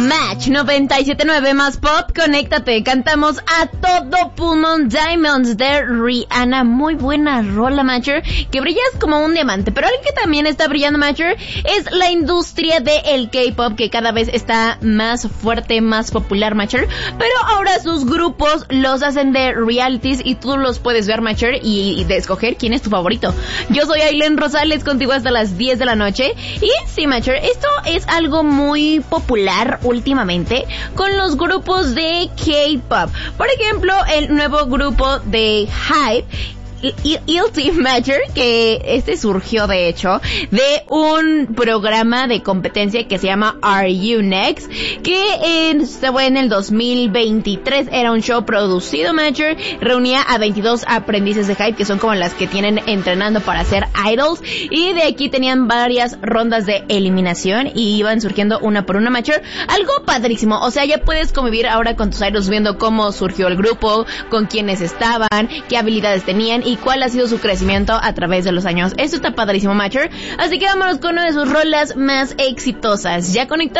Match 97.9 más pop, conéctate, cantamos a todo pulmón Diamonds de Rihanna. Muy buena rola, Matcher, que brillas como un diamante. Pero alguien que también está brillando, Matcher, es la industria del K-pop, que cada vez está más fuerte, más popular, Matcher. Pero ahora sus grupos los hacen de realities y tú los puedes ver, Matcher, y de escoger quién es tu favorito. Yo soy Aileen Rosales, contigo hasta las 10 de la noche. Y sí, Matcher, esto es algo muy popular últimamente con los grupos de K-pop. Por ejemplo, el nuevo grupo de HYBE, Guilty Matcher, que surgió de hecho de un programa de competencia que se llama Are You Next, que se fue en el 2023. Era un show producido, Matcher, reunía a 22 aprendices de HYBE, que son como las que tienen entrenando para ser idols, y de aquí tenían varias rondas de eliminación y iban surgiendo una por una, Matcher. Algo padrísimo, o sea, ya puedes convivir ahora con tus idols viendo cómo surgió el grupo, con quiénes estaban, qué habilidades tenían y cuál ha sido su crecimiento a través de los años. Esto está padrísimo, Matcher. Así que vámonos con una de sus rolas más exitosas. Ya conectado.